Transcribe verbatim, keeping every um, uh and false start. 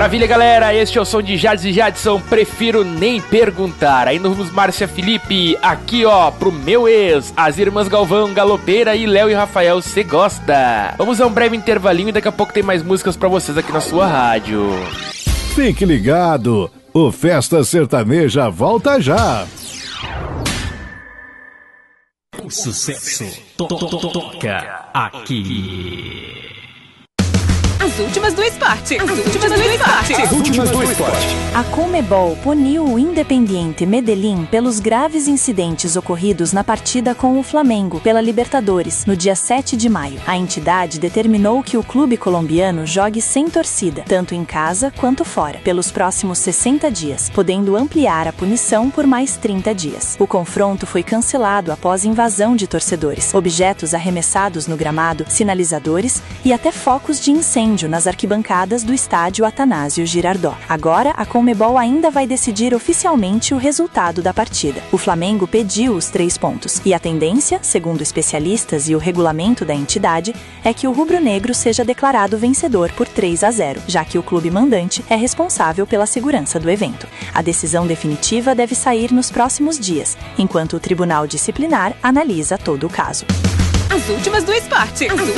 Maravilha, galera, este é o som de Jades e Jadson, prefiro nem perguntar. Ainda vamos Márcia Felipe, aqui ó, pro meu ex, as irmãs Galvão, Galopeira e Léo e Rafael, cê gosta. Vamos a um breve intervalinho e daqui a pouco tem mais músicas pra vocês aqui na sua rádio. Fique ligado, o Festa Sertaneja volta já. O sucesso to to to toca aqui. As últimas do esporte. As últimas do esporte. As últimas do esporte. A Conmebol puniu o Independiente Medellín pelos graves incidentes ocorridos na partida com o Flamengo pela Libertadores, no dia sete de maio. A entidade determinou que o clube colombiano jogue sem torcida, tanto em casa quanto fora, pelos próximos sessenta dias, podendo ampliar a punição por mais trinta dias. O confronto foi cancelado após invasão de torcedores, objetos arremessados no gramado, sinalizadores e até focos de incêndio nas arquibancadas do estádio Atanásio Girardot. Agora, a Conmebol ainda vai decidir oficialmente o resultado da partida. O Flamengo pediu os três pontos, e a tendência, segundo especialistas e o regulamento da entidade, é que o rubro-negro seja declarado vencedor por três a zero, já que o clube mandante é responsável pela segurança do evento. A decisão definitiva deve sair nos próximos dias, enquanto o Tribunal Disciplinar analisa todo o caso. As últimas do esporte. As